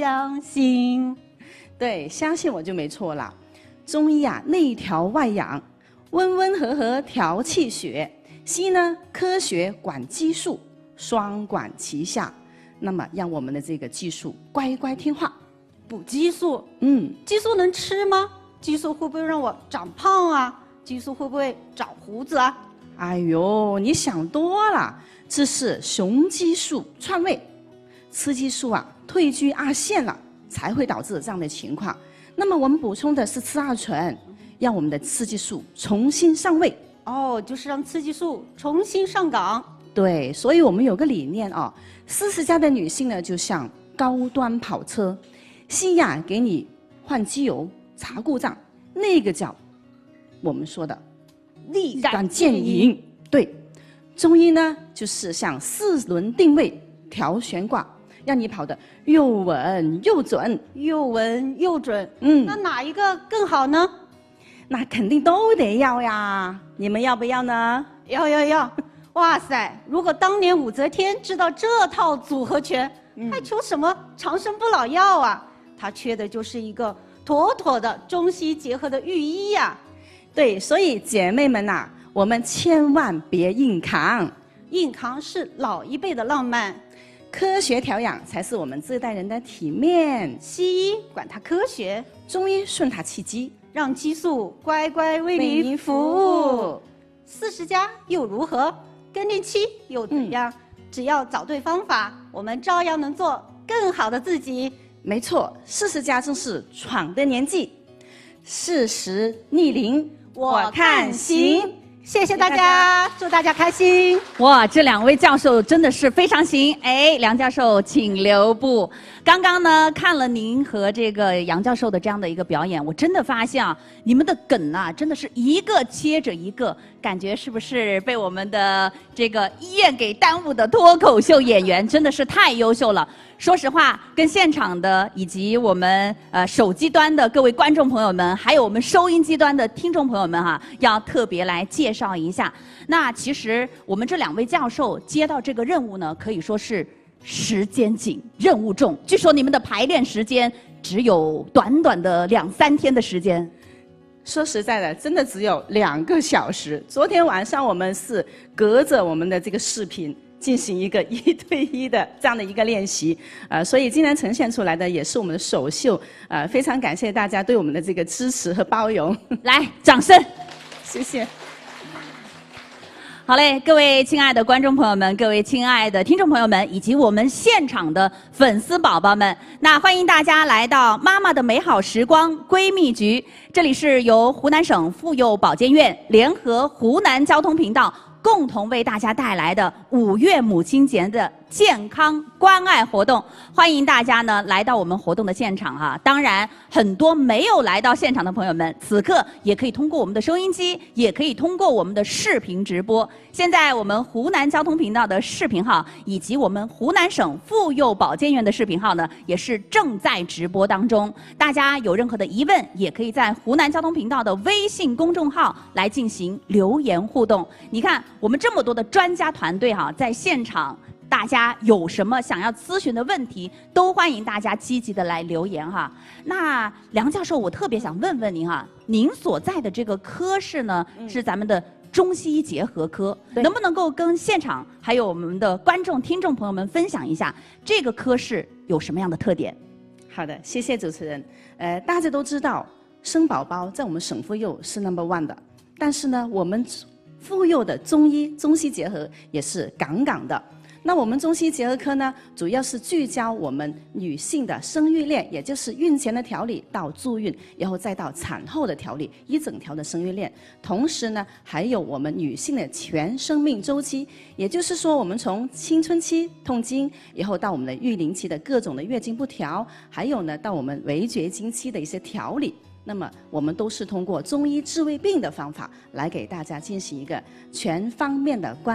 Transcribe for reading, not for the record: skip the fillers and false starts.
相信。 对，相信我就没错了。中医啊，内调外养，温温和和调气血；西呢，科学管激素，双管齐下。那么，让我们的这个激素乖乖听话。 补激素， 激素能吃吗？激素会不会让我长胖啊？激素会不会长胡子啊？ 哎呦，你想多了，这是雄激素篡位，雌激素啊退居二线了，才会导致这样的情况。那么我们补充的是雌二醇，让我们的雌激素重新上位。 哦，就是让雌激素重新上岗。 对，所以我们有个理念啊，40加的女性呢，就像高端跑车，西亚给你换机油查故障，那个叫我们说的立竿见影。对，中医呢就是像4轮定位调悬挂，让你跑得又稳又准， 又稳又准。那哪一个更好呢？ 那肯定都得要呀，你们要不要呢？ 要！哇塞！如果当年武则天知道这套组合拳，还求什么长生不老药啊？她缺的就是一个妥妥的中西结合的御医呀。 对，所以姐妹们呐，我们千万别硬扛， 硬扛是老一辈的浪漫， 科学调养才是我们这代人的体面。 西医管它科学， 中医顺它气机， 让激素乖乖为你服务。40加又如何？更年期又怎样？只要找对方法，我们照样能做更好的自己。 没错，40加正是闯的年纪，40逆龄，我看行。 谢谢大家，祝大家开心。 哇，这2位教授真的是非常行。哎，梁教授请留步。刚刚呢看了您和这个杨教授的这样的一个表演，我真的发现啊，你们的梗啊真的是一个接着一个，感觉是不是被我们的这个医院给耽误的脱口秀演员真的是太优秀了。说实话，跟现场的以及我们手机端的各位观众朋友们，还有我们收音机端的听众朋友们哈，要特别来介绍一下。那其实我们这2位教授接到这个任务呢，可以说是时间紧，任务重。据说你们的排练时间只有短短的2、3天的时间。 说实在的，真的只有2个小时。昨天晚上我们是隔着我们的这个视频进行一个1对1的这样的一个练习，所以今天呈现出来的也是我们的首秀，非常感谢大家对我们的这个支持和包容。 来，掌声， 谢谢。 好嘞，各位亲爱的观众朋友们，各位亲爱的听众朋友们，以及我们现场的粉丝宝宝们，那欢迎大家来到妈妈的美好时光闺蜜局，这里是由湖南省妇幼保健院联合湖南交通频道共同为大家带来的5月母亲节的健康关爱活动，欢迎大家呢来到我们活动的现场哈。当然，很多没有来到现场的朋友们，此刻也可以通过我们的收音机，也可以通过我们的视频直播。现在我们湖南交通频道的视频号，以及我们湖南省妇幼保健院的视频号呢，也是正在直播当中。大家有任何的疑问，也可以在湖南交通频道的微信公众号来进行留言互动。你看，我们这么多的专家团队哈，在现场。大家有什么想要咨询的问题，都欢迎大家积极的来留言哈。那梁教授，我特别想问问您哈，您所在的这个科室呢，是咱们的中西医结合科，能不能够跟现场还有我们的观众、听众朋友们分享一下这个科室有什么样的特点？ 好的，谢谢主持人。大家都知道，生宝宝在我们省妇幼是 No.1 的，但是呢，我们妇幼的中医中西结合也是杠杠的。那我们中西结合科呢，主要是聚焦我们女性的生育链，也就是孕前的调理到助孕，然后再到产后的调理，一整条的生育链。同时呢，还有我们女性的全生命周期，也就是说，我们从青春期痛经，以后到我们的育龄期的各种的月经不调，还有呢，到我们围绝经期的一些调理。那么我们都是通过中医治胃病的方法来给大家进行一个全方面的关